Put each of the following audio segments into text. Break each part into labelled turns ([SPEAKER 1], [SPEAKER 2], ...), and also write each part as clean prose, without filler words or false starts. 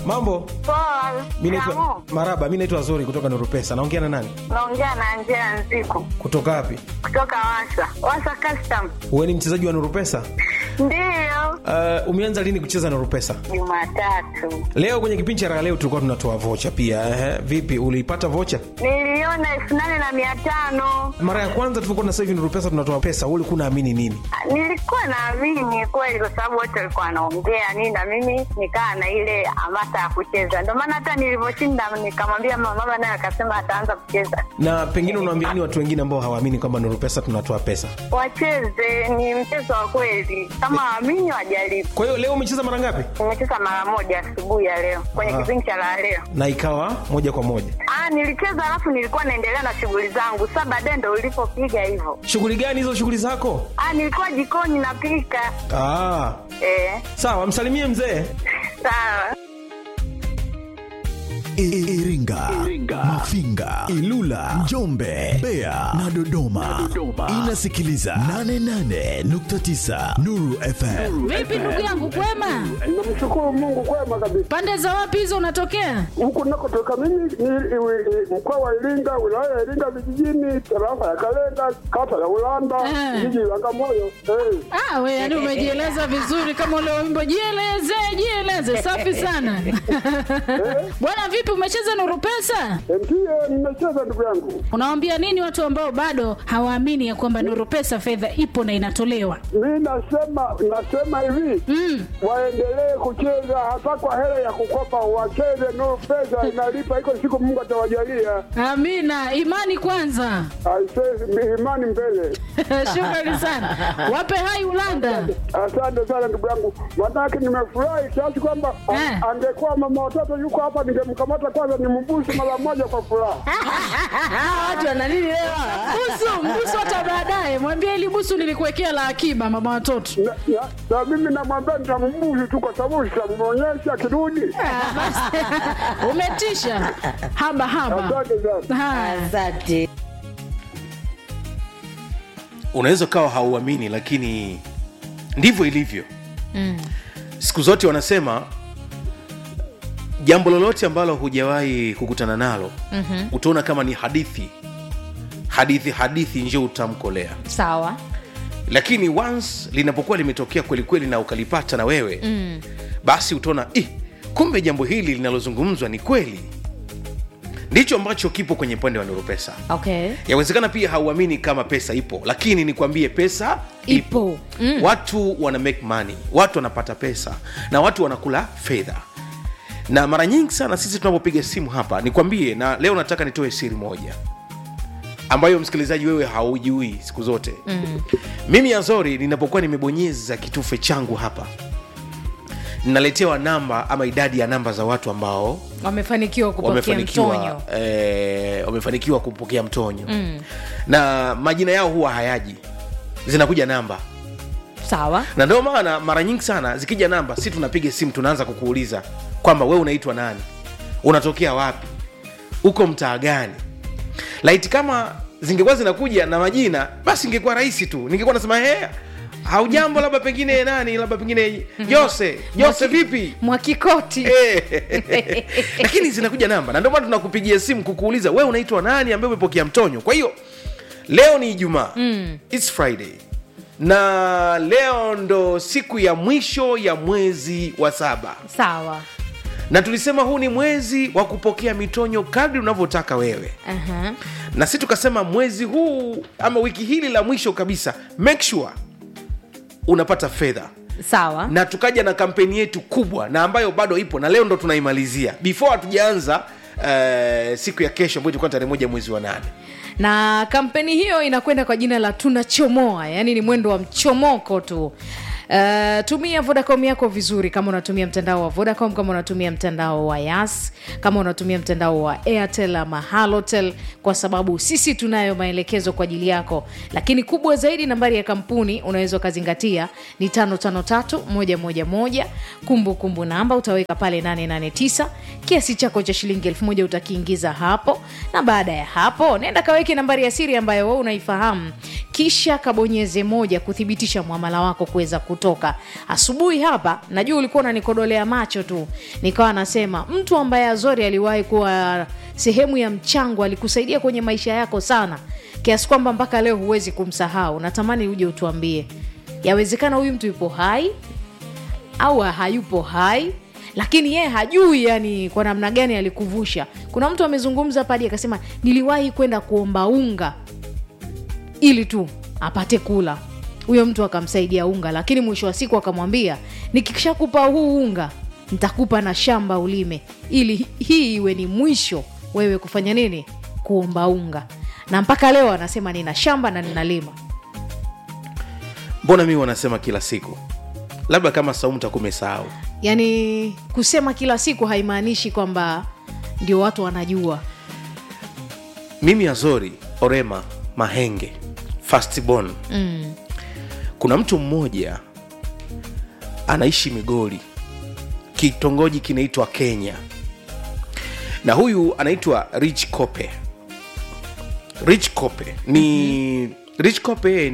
[SPEAKER 1] Mambo?
[SPEAKER 2] Poa.
[SPEAKER 1] Mimi naitwa Zori kutoka Nuru Pesa. Naongea na nani?
[SPEAKER 2] Naongea na Angela Nziku.
[SPEAKER 1] Kutoka wapi?
[SPEAKER 2] Kutoka Wasa Custom.
[SPEAKER 1] Wewe ni mchezaji wa Nuru Pesa?
[SPEAKER 2] Ndio.
[SPEAKER 1] Umeanza lini kucheza Nuru Pesa?
[SPEAKER 2] Jumatatu.
[SPEAKER 1] Leo kwenye kipindi cha leo tulikuwa tunatoa vocha pia. Vipi, uliipata vocha?
[SPEAKER 2] Niliona 8,500.
[SPEAKER 1] Mara ya kwanza tulikuwa na sasa hivi Nuru Pesa tunatoa pesa. Wewe ulikuwa unaamini nini?
[SPEAKER 2] Nilikuwa naamini kweli kwa sababu wote walikuwa wanaongea nini na mimi nikaa na ile hamasa ya kucheza. Ndio maana hata nilivyoshinda nikamwambia mama naye akasema ataanza kucheza.
[SPEAKER 1] Na pengine unawaambia nini watu wengine ambao hawaamini kwamba Nuru Pesa tunatoa pesa?
[SPEAKER 2] Wacheze, ni mchezo wa kweli. Kama waamini wajaribu.
[SPEAKER 1] Kwa hiyo leo umecheza mara ngapi?
[SPEAKER 2] Nimecheza mara moja asubuhi ya leo kwenye kipindi cha leo.
[SPEAKER 1] Na ikawa moja kwa moja.
[SPEAKER 2] Nilicheza alafu nilikuwa naendelea na shughuli zangu. Sasa baadaye ndio ulipopiga hivyo.
[SPEAKER 1] Shughuli gani hizo shughuli zako?
[SPEAKER 2] Nilikuwa jikoni napika.
[SPEAKER 1] Sawa, msalimie mzee.
[SPEAKER 2] Sawa.
[SPEAKER 3] Iringa, Mafinga, Ilula, Njombe, Mbeya na Dodoma. Inasikiliza 88.9 Nuru FM.
[SPEAKER 4] Vipi ndugu yangu, kwema?
[SPEAKER 5] Namshukuru Mungu, kwema kabisa.
[SPEAKER 4] Pande za wapi hizo unatokea?
[SPEAKER 5] Huko nakotoka mimi ni mkoa wa Iringa, wilaya ya Iringa vijijini, tarafa ya Kalenga, kata ya Ulanda, jiji la Bagamoyo.
[SPEAKER 4] Wewe yani umejieleza vizuri kama ule wimbo jieleze. Safi sana. Bwana vipi, umecheza Nuru Pesa?
[SPEAKER 5] Ndio, nimecheza ndugu yangu.
[SPEAKER 4] Unawaambia nini watu ambao bado hawaamini ya kwamba Nuru Pesa fedha ipo na inatolewa?
[SPEAKER 5] Mimi nasema hivi, waendelee kucheza hata kwa hela ya kukopa, wacheze. Nuru Pesa inalipa, iko siku Mungu atawajalia.
[SPEAKER 4] Amina, imani kwanza.
[SPEAKER 5] Imani mbele.
[SPEAKER 4] Shukrani sana. Wape hai Ulanda.
[SPEAKER 5] Asante sana ndugu yangu. Wanawake nimefurahi kiasi kwamba angekuwa mama watoto yuko hapa ningemkamata kwanza nimbusu mara moja kwa furaha.
[SPEAKER 4] Watu wana nini leo? Busu hata baadaye. Mwambie ili busu nilikuwekea la akiba mama watoto.
[SPEAKER 5] Na mimi namwambia nitambusu tu kwa sababu sitamuonyesha kirudi.
[SPEAKER 4] Umetisha. Haba.
[SPEAKER 5] Asante sana.
[SPEAKER 6] Asante.
[SPEAKER 1] Unaweza kawa hauamini lakini ndivyo ilivyo. Siku zote wanasema jambo lolote ambalo hujawahi kukutana nalo utaona kama ni hadithi nje utamkolea.
[SPEAKER 6] Sawa.
[SPEAKER 1] Lakini once linapokuwa limetokea kweli kweli na ukalipata na wewe basi utaona kumbe jambo hili linalozungumzwa ni kweli. Ndicho ambacho kipo kwenye upande wa Nuru Pesa.
[SPEAKER 6] Okay.
[SPEAKER 1] Yawezekana pia hauamini kama pesa ipo, lakini nikwambie pesa ipo. Watu wana make money, watu wanapata pesa na watu wanakula fedha. Na mara nyingi sana sisi tunapopiga simu hapa, nikwambie, na leo nataka nitoe siri moja ambayo msikilizaji wewe haujui siku zote. Mimi Azori ninapokuwa nimebonyeza kitufe changu hapa, ninaletewa namba ama idadi ya namba za watu ambao
[SPEAKER 6] wamefanikiwa kupokea mtonyo.
[SPEAKER 1] Wamefanikiwa kupokea mtonyo. Na majina yao huwa hayaji, zinakuja namba.
[SPEAKER 6] Sawa.
[SPEAKER 1] Na ndio maana mara nyingi sana zikija namba, sisi tunapiga simu tunaanza kukuuliza kwamba wewe unaitwa nani? Unatokea wapi? Uko mtaa gani? Laiti kama zingekuwa zinakuja na majina, basi ingekuwa rahisi tu. Ningekuwa nasema haujambo, labda pengine nani, labda pengine Jose vipi?
[SPEAKER 6] Mwakikoti.
[SPEAKER 1] Lakini zinakuja namba. Na ndio maana tunakupigia simu kukuuliza wewe unaitwa nani ambaye umepokea mtonyo. Kwa hiyo leo ni Ijumaa. It's Friday. Na leo ndo siku ya mwisho ya mwezi wa 7.
[SPEAKER 6] Sawa.
[SPEAKER 1] Na tulisema huu ni mwezi wa kupokea mitonyo kadri unavyotaka wewe. Na sisi tukasema mwezi huu ama wiki hili la mwisho kabisa, make sure unapata fedha.
[SPEAKER 6] Sawa.
[SPEAKER 1] Na tukaja na kampeni yetu kubwa na ambayo bado ipo, na leo ndo tunaimalizia before hatujaanza siku ya kesho ambayo itakuwa tarehe 1 mwezi wa 8.
[SPEAKER 6] Na kampeni hiyo inakwenda kwa jina la tunachomoa, yani ni mwendo wa mchomoko tu. Tumia Vodacom yako vizuri kama unatumia mtandao wa Vodacom, kama unatumia mtandao wa Yas, kama unatumia mtandao wa Airtel ama Halotel, kwa sababu sisi tunayo maelekezo kwa ajili yako. Lakini kubwa zaidi, nambari ya kampuni unaweza kuzingatia ni 553111. Kumbukumbu namba utaweka pale 889, kiasi chako cha shilingi 1000 utakiingiza hapo, na baada ya hapo nenda kaweke nambari ya siri ambayo wewe unaifahamu, kisha kabonyeze 1 kuthibitisha muamala wako kuweza kutoka. Asubuhi hapa najua ulikuwa unanikodolea macho tu, nikawa nasema mtu ambaye Azori aliwahi kuwa sehemu ya mchango, alikusaidia kwenye maisha yako sana kiasi kwamba mpaka leo huwezi kumsahau. Natamani uje utuambie, yawezekana huyu mtu yupo hai au hayupo hai, lakini yeye hajui yani kwa namna gani alikuvusha. Kuna mtu amezungumza hapa hadi akasema niliwahi kwenda kuomba unga ili tu apate kula. Huyo mtu akamsaidia unga, lakini mwisho wa siku akamwambia nikishakupa huu unga nitakupa na shamba ulime, ili hii iwe ni mwisho wewe kufanya nini, kuomba unga. Na mpaka leo anasema nina shamba na ninalima.
[SPEAKER 1] Mbona mimi wanasema kila siku? Labda kama Saumu takumesahau.
[SPEAKER 6] Yani kusema kila siku haimaanishi kwamba ndio watu wanajua.
[SPEAKER 1] Mimi Azori Orema Mahenge Firstborn. Kuna mtu mmoja anaishi Migori, kitongoji kinaitwa Kenya, na huyu anaitwa Rich Kope. Rich Kope ni Rich Kope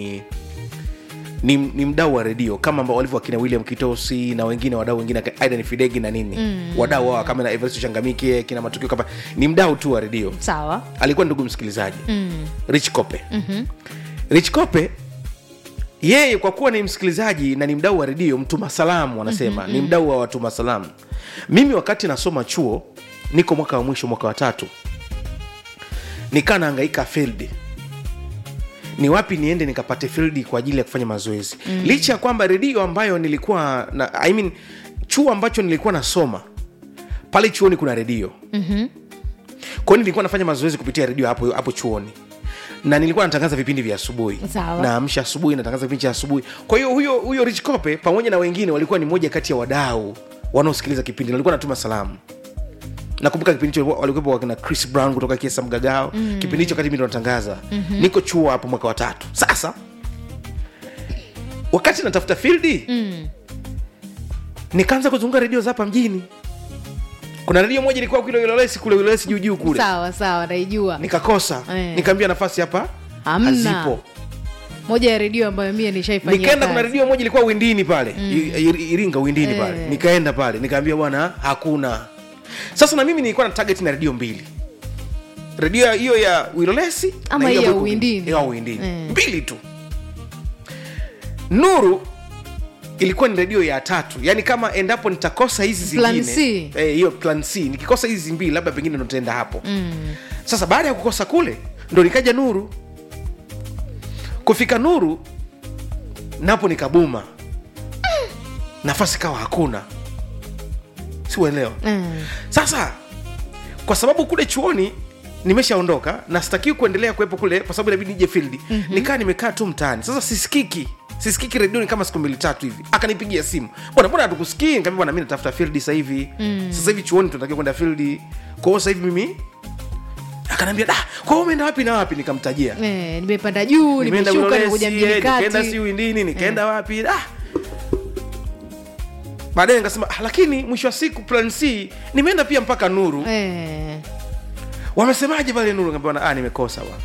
[SPEAKER 1] ni mdau wa redio kama ambao walivyo wakina William Kitosi na wengine wadau wengine Aidan Fidegi na nini. Wadau wao kama na Everest Changamike, kina Matukio kama, ni mdau tu wa redio.
[SPEAKER 6] Sawa.
[SPEAKER 1] Alikuwa ndugu msikilizaji. Rich Kope. Rich Kope yeye kwa kuwa ni msikilizaji na ni mdau wa redio, mtuma salamu wanasema, ni mdau wa watu masalamu. Mimi wakati nasoma chuo, niko mwaka wa mwisho, mwaka wa 3, nikaa nahangaika field, ni wapi niende nikapate field kwa ajili ya kufanya mazoezi. Licha ya kwamba redio ambayo nilikuwa na, chuo ambacho nilikuwa nasoma pale chuoni kuna redio. Kwa hiyo nilikuwa nafanya mazoezi kupitia redio hapo chuoni, na nilikuwa natangaza vipindi vya asubuhi. Naamsha asubuhi natangaza vipindi vya asubuhi. Kwa hiyo huyo Rich Kope pamoja na wengine walikuwa ni moja kati ya wadau wanaosikiliza kipindi, nilikuwa natuma salamu. Nakumbuka kipindi hicho walikuwepo wakina Chris Brown kutoka Kiesa Mgagao. Kipindi hicho kati mimi ndo natangaza. Niko chuo hapo mwaka wa 3. Sasa wakati natafuta field, nikaanza kuzunguka redio za hapa mjini. Kuna redio moja ilikuwa kule Wilolesi juu kule.
[SPEAKER 6] Sawa, naijua.
[SPEAKER 1] Nikakosa. Nikaambia nafasi hapa hazipo.
[SPEAKER 6] Moja ya redio ambayo mimi nishaifanyia.
[SPEAKER 1] Nikaenda kuna redio moja ilikuwa Windini pale. Iringa Windini pale. Nikaenda pale, nikaambia bwana hakuna. Sasa na mimi nilikuwa na target na redio 2. Redio hiyo ya Wilolesi
[SPEAKER 6] ama hiyo ya Windini.
[SPEAKER 1] Ya Windini. 2 tu. Nuru ilikuwa ni redio ya 3. Yaani kama endapo nitakosa hizi zingine, hiyo plan C, nikikosa hizi 2 labda pengine ndo nitaenda hapo. Sasa baada ya kukosa kule ndo nikaja Nuru. Kufika Nuru napo nikabuma. Nafasi kawa hakuna. Siuelewa. Sasa kwa sababu kule chuoni nimeshaondoka na sitaki kuendelea kuwepo kule kwa sababu inabidi nije field. Nikaa nimekaa tu mtaani. Sasa sisikiki redioni kama siku 2-3 hivi. Akanipigia simu. Mbona hatukusikii? Nikamwambia bwana, mimi natafuta field sasa hivi. Sasa hivi chuoni tunatakiwa kwenda field. Kwa hiyo sasa hivi mimi, akanambia kwa hiyo umeenda wapi na wapi? Nikamtajia.
[SPEAKER 6] Nimepanda juu, nimeshuka, nimekuja mjini kati.
[SPEAKER 1] Nikaenda si Windini, nikaenda wapi? Baadaye nikasema lakini mwisho wa siku plan C nimeenda pia mpaka Nuru. Wamesemaje pale Nuru? Nikamwambia bwana nimekosa bwana.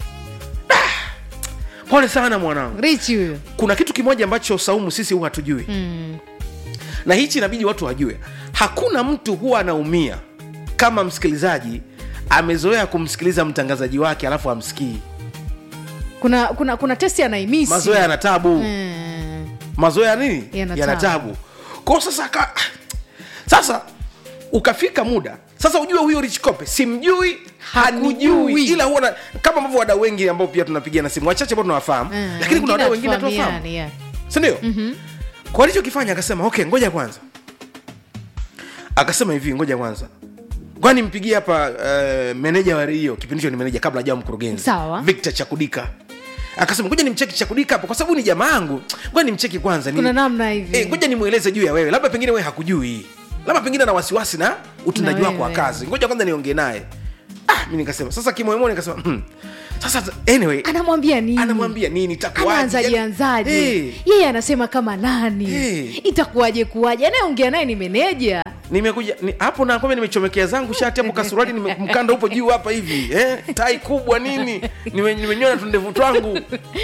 [SPEAKER 1] Pole sana mwanangu.
[SPEAKER 6] Rich huyo.
[SPEAKER 1] Kuna kitu kimoja ambacho Saumu sisi huwa hatujui. Na hichi inabidi watu wajue. Hakuna mtu huwa anaumia kama msikilizaji amezoea kumsikiliza mtangazaji wake alafu amsikii.
[SPEAKER 6] Kuna testi anaimisi.
[SPEAKER 1] Mazoea yana tabu. Mazoea nini? Yana tabu. Kwa sasa ukafika muda. Sasa ujue huyo Rich Kope simjui, hanijui, ila huwa kama ambavyo wadau wengi ambao pia tunapigia na simu, wachache ambao tunawafahamu, lakini kuna wadau wengine tunawafahamu. Si ndio? Kwa alichokifanya akasema okay, ngoja kwanza. Akasema hivi, ngoja kwanza. Kwani mpigie hapa meneja wa Rio, kipindi hicho ni meneja kabla hajawa mkurugenzi. Victor Chakudika. Akasema ngoja nimcheki Chakudika hapo kwa sababu ni jamaa yangu. Ngoja nimcheki kwanza
[SPEAKER 6] kuna namna hivi.
[SPEAKER 1] Ngoja nimueleze juu ya wewe. Labda pengine wewe hakujui. Labda pengine ana wasiwasi na utendaji wako wa kazi. Ngoja kwanza niongee naye. Mimi nikasema sasa kimoyomoyo nikasema Sasa anyway,
[SPEAKER 6] anamwambia nini
[SPEAKER 1] itakuwaje,
[SPEAKER 6] anaanzaje yeye anasema kama nani, itakuwaje kuwaje, anayeongea naye ni meneja.
[SPEAKER 1] Nimekuja hapo na kwamba nimechomekea zangu shati hapo kasuruali nimemkanda upo juu hapa hivi tai kubwa nini, nimenyona tundevu twangu.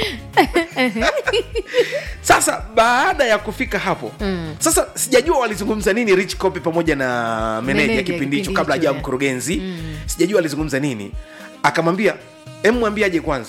[SPEAKER 1] Sasa baada ya kufika hapo sasa sijajua walizungumza nini Rich Kope pamoja na meneja kipindi hicho kabla hajawa mkurugenzi. Sijajua walizungumza nini. Akamwambia mwambie aje kwanza.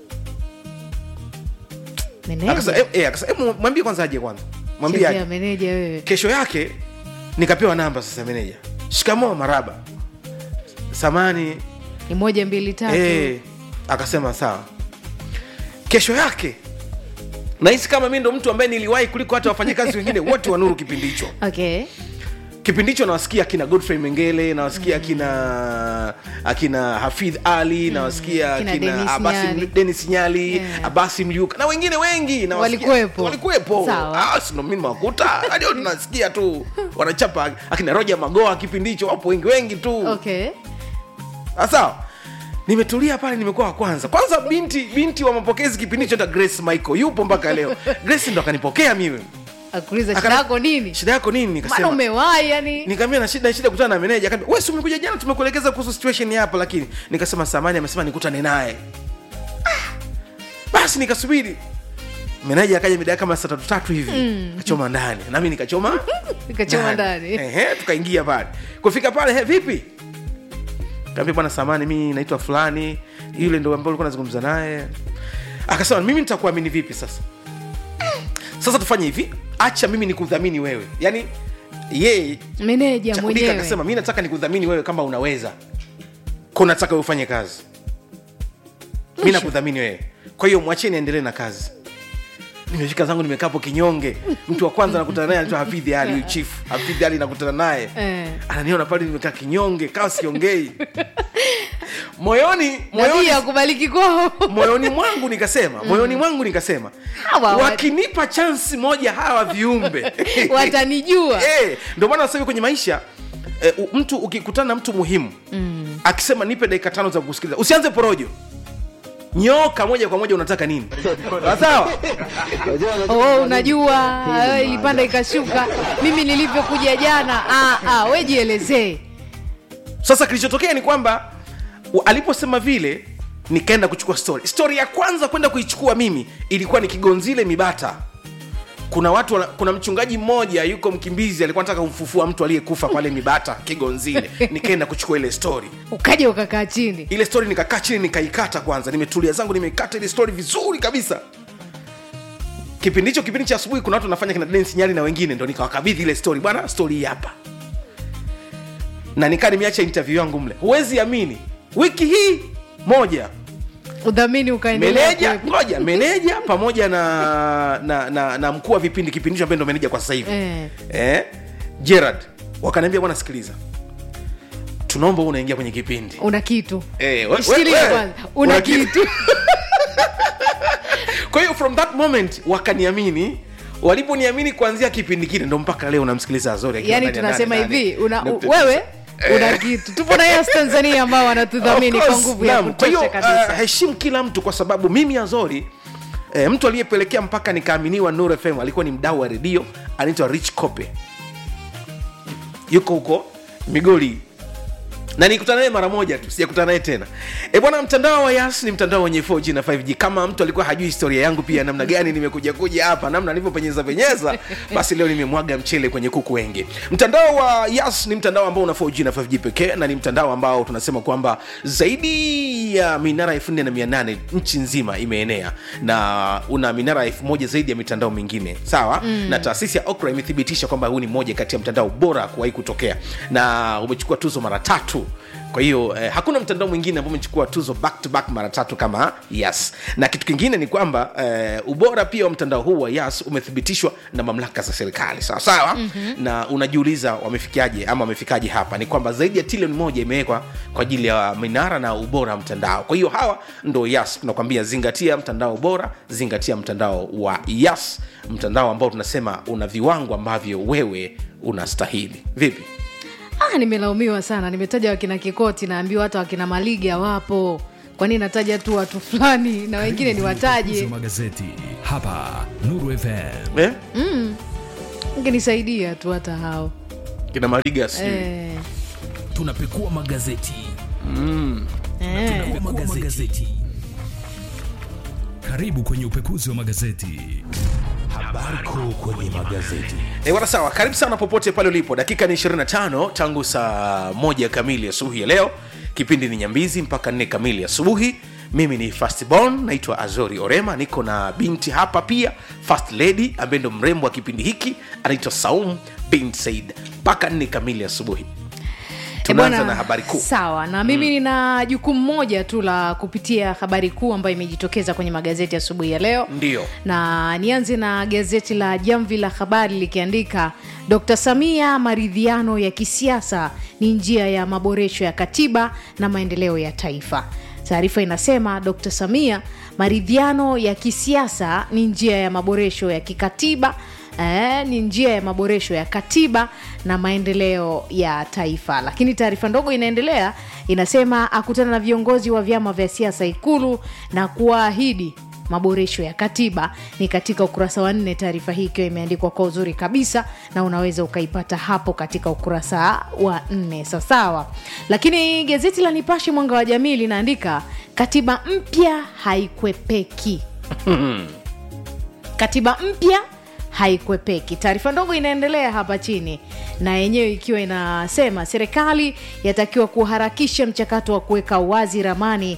[SPEAKER 1] Akasema mwambie kwanza aje kwanza. Mwambie aje
[SPEAKER 6] meneja wewe.
[SPEAKER 1] Kesho yake nikapewa namba sasa meneja. Shikamoo maraba. Samani
[SPEAKER 6] 1 2 3.
[SPEAKER 1] Akasema sawa. Kesho yake nahisi kama mimi ndo mtu ambaye niliwahi kuliko hata wafanyakazi wengine wote wa Nuru kipindi hicho.
[SPEAKER 6] Okay.
[SPEAKER 1] Kipindi hicho nawasikia akina Godfrey Mengele, nawasikia akina Hafidh Ali, nawasikia akina Dennis Nyali, Abasi Mliuka na wengine wengi na walikuwepo. Sio mimi makuta. Hadi tunasikia tu wanachapa akina Roger Magoa kipindi hicho, wapo wengi tu.
[SPEAKER 6] Okay.
[SPEAKER 1] Sasa nimetulia pale, nimekuwa wa kwanza binti wa mapokezi kipindi hicho Grace Michael yupo mpaka leo. Grace ndo akanipokea mimi.
[SPEAKER 6] Akuuliza shida yako nini?
[SPEAKER 1] Shida yako nini? Nikasema
[SPEAKER 6] maana umewahi yani.
[SPEAKER 1] Nikamwambia na shida kukutana na meneja. Akaniambia wewe si umekuja jana tumekuelekeza kuhusu situation hapa, lakini nikasema samani amesema nikutane naye. Basi nikasubiri. Meneja akaja mida kama saa 3 hivi. Kachoma ndani. Na mimi nikachoma
[SPEAKER 6] ndani.
[SPEAKER 1] Tukaingia pale. Kufika pale vipi? Kaambia bwana samani mimi naitwa fulani, yule ndio ambaye ulikuwa unazungumza naye. Akasema mimi nitakuamini vipi sasa? Sasa tufanye hivi, acha mimi nikudhamini wewe. Yaani yeye
[SPEAKER 6] meneja mwenyewe
[SPEAKER 1] akasema mimi nataka nikudhamini wewe kama unaweza. Kwa nataka ufanye kazi. Mimi nakudhamini wewe. Kwa hiyo mwacheni endelee na kazi. Nimeshika zangu nimekaa hapo kinyonge. Mtu wa kwanza nakutana naye anaitwa Hafidh Ali, huyu chief. Hafidh Ali nakutana naye. Ananiona pale nimekaa kinyonge, kawa siongei. Moyoni
[SPEAKER 6] akubaliki kwao.
[SPEAKER 1] Moyoni mwangu nikasema wakinipa chance moja hawa viumbe
[SPEAKER 6] watanijua.
[SPEAKER 1] Ndio maana sasa kwenye maisha mtu ukikutana na mtu muhimu akisema nipe dakika 5 za kusikiliza, usianze porojo. Nyoka moja kwa moja unataka nini? Sawa?
[SPEAKER 6] Unajua ilipanda ikashuka. Mimi nilivyokuja jana wewe jielezee.
[SPEAKER 1] Sasa kilichotokea ni kwamba aliposema vile nikaenda kuchukua story ya kwanza kwenda kuichukua mimi ilikuwa ni Kigonzile Mibata. Kuna mchungaji mmoja yuko mkimbizi alikuwa anataka kumfufua mtu aliyekufa pale Mibata Kigonzile. Nikaenda kuchukua ile story.
[SPEAKER 6] Ukaja ukakaa chini.
[SPEAKER 1] Ile story nikakaa chini nikaikata kwanza. Nimetulia zangu nimeikata ile story vizuri kabisa. Kipindi cha asubuhi kuna watu wanafanya kina Dennis Nyali na wengine, ndio nikawakabidhi ile story. Bwana story hii hapa. Na nikaa nimeacha interview yangu mle. Huwezi amini. Wiki hii moja
[SPEAKER 6] udhamini ukaendelea.
[SPEAKER 1] Meneja pamoja na mkuu wa kipindi hicho ambaye ndo meneja kwa sasa hivi. Gerard wakaniambia bwana sikiliza. Tunaomba unaingia kwenye kipindi.
[SPEAKER 6] Una kitu.
[SPEAKER 1] Shikilia
[SPEAKER 6] kwanza. Una kitu.
[SPEAKER 1] Kwa hiyo from that moment wakaniamini. Waliponiamini kuanzia kipindi kile ndo mpaka leo namsikiliza Azori.
[SPEAKER 6] Yaani tunasema hivi wewe una kitu. Tupo na Yas Tanzania ambao wanatudhamini kwa nguvu ya kutosha kabisa.
[SPEAKER 1] Heshimu kila mtu kwa sababu mimi Azori mtu aliyepelekea mpaka nikaaminiwa Nuru FM alikuwa ni mdau wa redio, anaitwa Rich Kope. Yuko huko Migoli. Na nikutana naye mara moja tu, sijakutana naye tena. Bwana, mtandao wa Yas ni mtandao wenye 4G na 5G. Kama mtu alikuwa hajui historia yangu pia namna gani nimekuja hapa, namna nilivyopenyeza basi leo nimemwaga mchele kwenye kuku wengi. Mtandao wa Yas ni mtandao ambao una 4G na 5G pekee, na ni mtandao ambao tunasema kwamba zaidi ya minara 4800 nchi nzima imeenea, na una minara 1000 zaidi ya mitandao mingine. Sawa? Na taasisi ya Ookla imethibitisha kwamba huu ni moja kati ya mtandao bora kuwahi kutokea, na umechukua tuzo mara 3. Kwa hiyo hakuna mtandao mwingine ambao umechukua tuzo back to back mara 3 kama Yas. Na kitu kingine ni kwamba ubora pia wa mtandao huu wa Yas umethibitishwa na mamlaka za serikali. Sawa sawa? Na unajiuliza wamefikaje hapa? Ni kwamba zaidi ya trilioni 1 imewekwa kwa ajili ya minara na ubora wa mtandao. Kwa hiyo hawa ndo Yas, tunakwambia zingatia mtandao bora, zingatia mtandao wa Yas, mtandao ambao tunasema una viwango ambavyo wewe unastahili. Vipi?
[SPEAKER 6] Nimelaumiwa sana. Nimetaja wakina Kikoti, naambiwa hata wakina Maliga wapo. kwani nataja tu watu fulani na wengine ni wataje
[SPEAKER 3] magazeti hapa Nuru FM.
[SPEAKER 6] ungenisaidia tu hata hao
[SPEAKER 1] kina Mariga
[SPEAKER 3] Tunapekua magazeti. Tunapekua magazeti. Karibu kwenye upekuzi wa magazeti. Habari kuu kwenye magazeti.
[SPEAKER 1] Wana sawa, karibu sana popote pale ulipo. Dakika ni 25 tangu saa 1 kamili asubuhi ya leo. Kipindi ni Nyambizi mpaka 4 kamili asubuhi. Mimi ni Firstborn, naitwa Azori Orema. Niko na binti hapa pia, First Lady, ambaye ndo mrembo wa kipindi hiki, anaitwa Saum bin Said. Mpaka 4 kamili asubuhi. Tunaanza na habari kuu.
[SPEAKER 6] Sawa, na mimi nina jukumu moja tu la kupitia habari kuu ambayo imejitokeza kwenye magazeti asubuhi ya leo.
[SPEAKER 1] Ndio.
[SPEAKER 6] Na nianze na gazeti la Jamvi la Habari likiandika Dr. Samia, maridhiano ya kisiasa ni njia ya maboresho ya katiba na maendeleo ya taifa. Taarifa inasema Dr. Samia, maridhiano ya kisiasa ni njia ya maboresho ya kikatiba, ni njia ya maboresho ya katiba na maendeleo ya taifa. Lakini taarifa ndogo inaendelea, inasema akutana na viongozi wa vyama vya siasa Ikulu na kuahidi maboresho ya katiba. Ni katika ukurasa wa 4, taarifa hii ikiwa imeandikwa kwa uzuri kabisa na unaweza ukaipata hapo katika ukurasa wa 4. Sawa. Lakini gazeti la Nipashe Mwanga wa Jamii linaandika katiba mpya haikwepeki. Katiba mpya haikwepeki. Taarifa ndogo inaendelea hapa chini na yenyewe ikiwa inasema serikali yatakiwa kuharakisha mchakato wa kuweka wazi ramani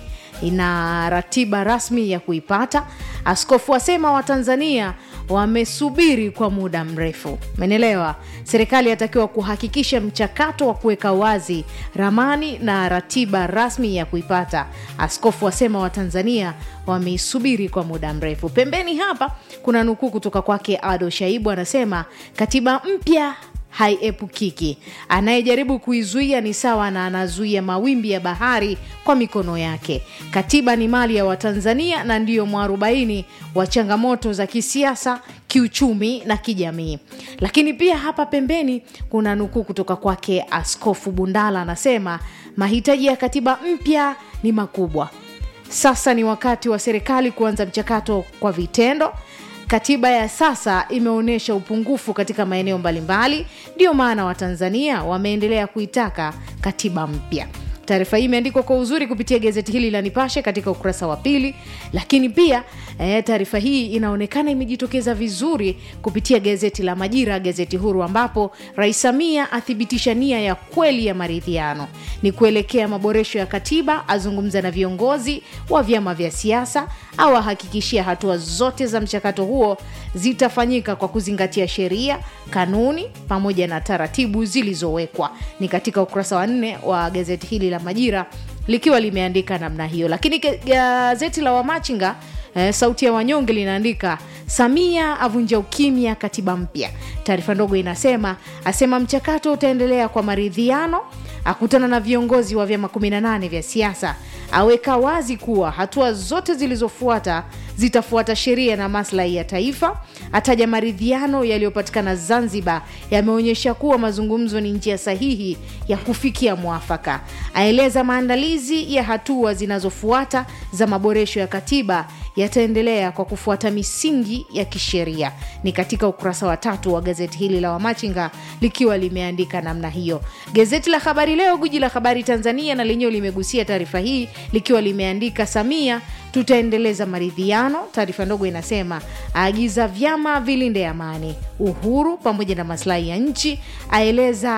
[SPEAKER 6] ina ratiba rasmi ya kuipata. Askofu asema Watanzania wamesubiri kwa muda mrefu. Umeelewa? Serikali yatakiwa kuhakikisha mchakato wa kuweka wazi ramani na ratiba rasmi ya kuipata. Askofu asema Watanzania wameisubiri kwa muda mrefu. Pembeni hapa kuna nukuu kutoka kwake Ado Shaibu, anasema katiba mpya haiepukiki. Anayejaribu kuizuia ni sawa na anazuia mawimbi ya bahari kwa mikono yake. Katiba ni mali ya Watanzania na ndiyo mwarobaini wa changamoto za kisiasa, kiuchumi na kijamii. Lakini pia hapa pembeni kuna nukuu kutoka kwake Askofu Bundala, anasema mahitaji ya katiba mpya ni makubwa. Sasa ni wakati wa serikali kuanza mchakato kwa vitendo. Katiba ya sasa imeonyesha upungufu katika maeneo mbalimbali, ndio maana Watanzania wameendelea kuitaka katiba mpya. Taarifa hii imeandikwa kwa uzuri kupitia gazeti hili la Nipashe katika ukurasa wa 2, lakini pia taarifa hii inaonekana imejitokeza vizuri kupitia gazeti la Majira, gazeti huru, ambapo Rais Samia athibitisha nia ya kweli ya maridhiano ni kuelekea maboresho ya katiba, azungumza na viongozi wa vyama vya siasa, au ahakikishia hatua zote za mchakato huo zitafanyika kwa kuzingatia sheria, kanuni pamoja na taratibu zilizowekwa. Ni katika ukurasa wa 4 wa gazeti hili la Majira likiwa limeandika namna hiyo. Lakini gazeti la Wamachinga Sauti ya Wanyonge linaandika Samia avunja ukimya katiba mpya. Taarifa ndogo inasema asema mchakato utaendelea kwa maridhiano, akutana na viongozi wa vyama 18 vya siasa, aweka wazi kuwa hatua zote zilizofuata zitafuata sheria na maslahi ya taifa. Ataja maridhiano yaliyopatikana Zanzibar yameonyesha kuwa mazungumzo ni njia sahihi ya kufikia mwafaka. Aeleza maandalizi ya hatua zinazofuata za maboresho ya katiba yataendelea kwa kufuata misingi ya kisheria. Ni katika ukurasa wa 3 wa gazeti hili la Wamachinga likiwa limeandika namna hiyo. Gazeti la Habari Leo, guji la habari Tanzania, na lenyewe limegusia taarifa hii likiwa limeandika Samia, tutaendeleza maridhiano. Taarifa ndogo inasema aagiza vyama vilinde amani, uhuru pamoja na maslahi ya nchi. Aeleza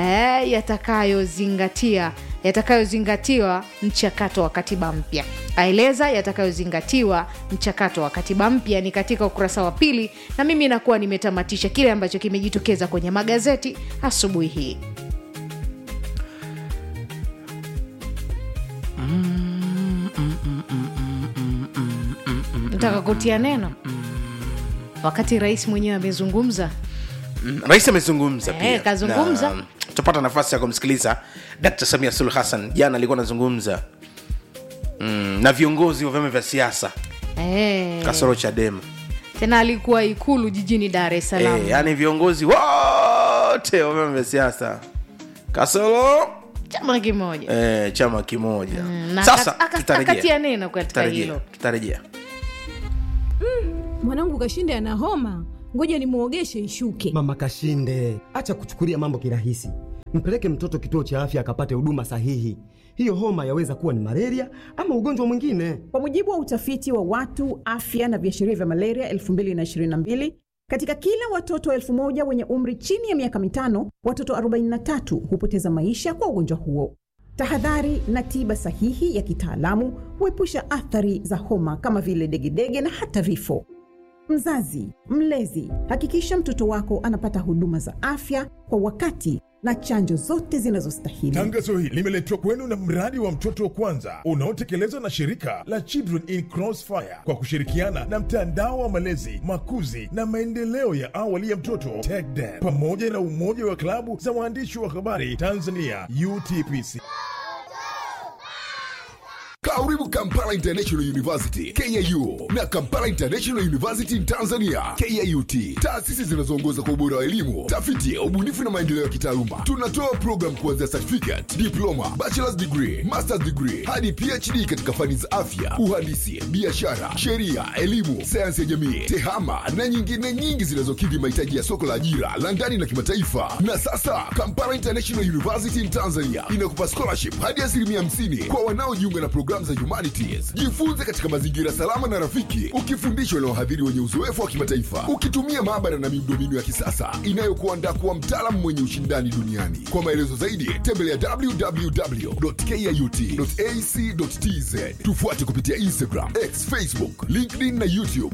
[SPEAKER 6] yatakayozingatiwa mchakato wa katiba mpya. Aeleza yatakayozingatiwa mchakato wa katiba mpya. Ni katika ukurasa wa 2, na mimi nakuwa nimetamatisha kile ambacho kimejitokeza kwenye magazeti asubuhi hii. Nataka kutia neno wakati rais mwenyewe amezungumza.
[SPEAKER 1] Rais amezungumza pia.
[SPEAKER 6] Kazungumza.
[SPEAKER 1] Tupata nafasi ya kumsikiliza Dr. Samia Suluhu Hassan. Jana alikuwa anazungumza na viongozi wa vyama vya siasa. Kasoro Chadema.
[SPEAKER 6] Tena alikuwa Ikulu jijini Dar es Salaam.
[SPEAKER 1] Yani viongozi wote wa vyama vya siasa. Kasoro
[SPEAKER 6] chama kimoja.
[SPEAKER 1] Chama kimoja.
[SPEAKER 6] Na
[SPEAKER 1] Sasa
[SPEAKER 6] akatia neno katika hilo.
[SPEAKER 1] Tutarejea.
[SPEAKER 7] Mwanangu Kashinde ana homa, ngoja nimuogeshe ishuke.
[SPEAKER 8] Mama Kashinde, acha kuchukulia mambo kirahisi. Mpeleke mtoto kituo cha afya akapate huduma sahihi. Hiyo homa yaweza kuwa ni malaria ama ugonjwa mwingine.
[SPEAKER 9] Kwa mujibu wa utafiti wa watu, afya na viashiria vya malaria 2022, katika kila watoto 1000 wenye umri chini ya miaka 5, watoto 43 hupoteza maisha kwa ugonjwa huo. Tahadhari na tiba sahihi ya kitaalamu huepusha athari za homa kama vile degedege na hata vifo. Mzazi, mlezi, hakikisha mtoto wako anapata huduma za afya kwa wakati na chanjo zote zinazostahili.
[SPEAKER 10] Tangazo hili limeletwa kwenu na mradi wa mtoto wa kwanza unaotekelezwa na shirika la Children in Crossfire kwa kushirikiana na mtandao wa malezi, makuzi na maendeleo ya awali ya mtoto TECDEN pamoja na umoja wa klabu za waandishi wa habari Tanzania UTPC.
[SPEAKER 11] Karibu Kampala International University KIU na Kampala International University Tanzania KIUT, taasisi zinazoongoza kwa ubora wa elimu, tafiti, ubunifu na maendeleo ya kitaaluma. Tunatoa program kuanzia certificate, diploma, bachelor's degree, master's degree hadi PhD katika fani za afya, uhandisi, biashara, sheria, elimu, sayansi ya jamii, tehama na nyingine nyingi zinazokidhi mahitaji ya soko la ajira la ndani na kimataifa. Na sasa Kampala International University Tanzania inakupa scholarship hadi 50% kwa wanaojiunga na program za humanities. Jifunze katika mazingira salama na rafiki, ukifundishwa na wahadhiri wenye uzoefu wa kimataifa, ukitumia maabara na miundombinu ya kisasa inayokuandaa kuwa mtaalamu mwenye ushindani duniani. Kwa maelezo zaidi, tembelea www.kiut.ac.tz. Tufuate kupitia Instagram, X, Facebook, LinkedIn na YouTube